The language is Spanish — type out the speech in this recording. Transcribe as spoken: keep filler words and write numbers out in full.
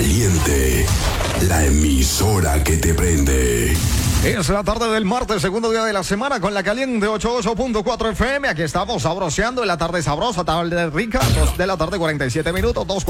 Caliente, la emisora que te prende. Es la tarde del martes, segundo día de la semana, con la Caliente ochenta y ocho punto cuatro F M. Aquí estamos sabroseando en la tarde sabrosa, tarde rica, dos de la tarde, cuarenta y siete minutos, dos